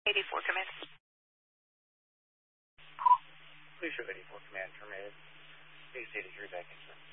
84 command. Please show 84 command terminated. Please 83 back in, sir.